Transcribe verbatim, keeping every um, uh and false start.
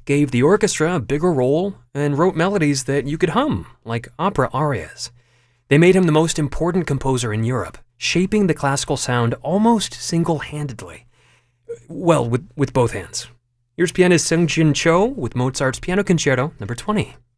gave the orchestra a bigger role and wrote melodies that you could hum, like opera arias. They made him the most important composer in Europe, shaping the classical sound almost single-handedly. Well, with, with both hands. Here's pianist Seung-Jin Cho with Mozart's Piano Concerto number twenty.